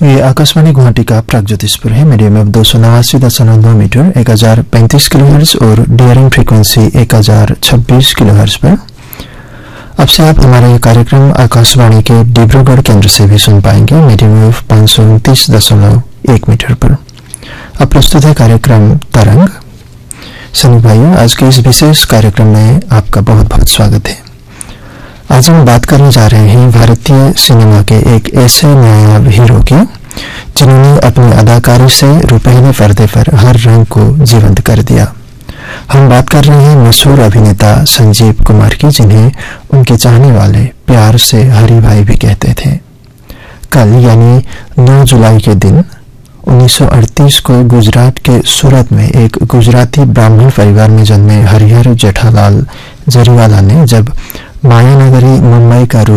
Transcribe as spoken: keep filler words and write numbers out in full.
ये आकाशवाणी गुवाहाटी का प्रागज्योतिषपुर है। मीडियम वेव दो सौ नवासी दशमलव दो मीटर एक हजार पैंतीस किलोहर्ट्ज और डियरिंग फ्रीक्वेंसी एक हजार छब्बीस किलोहर्ट्ज पर। अब से आप हमारा ये कार्यक्रम आकाशवाणी के डिब्रूगढ़ केंद्र से भी सुन पाएंगे मीडियम वेव पाँच सौ उनतीस दशमलव एक मीटर पर। अब प्रस्तुत है कार्यक्रम तरंग। सभी भाइयों, आज के इस विशेष कार्यक्रम में आपका बहुत बहुत स्वागत है। आज हम बात करने जा रहे हैं भारतीय सिनेमा के एक ऐसे नायाब हीरो की जिन्होंने अपनी अदाकारी से रुपहले पर्दे पर हर रंग को जीवंत कर दिया। हम बात कर रहे हैं मशहूर अभिनेता संजीव कुमार की, जिन्हें उनके चाहने वाले प्यार से हरी भाई भी कहते थे। कल यानी नौ जुलाई के दिन उन्नीस सौ अड़तीस को गुजरात के सूरत में एक गुजराती ब्राह्मण परिवार में जन्मे हरिहर जेठालाल जरीवाला ने जब मायानगरी मुंबई का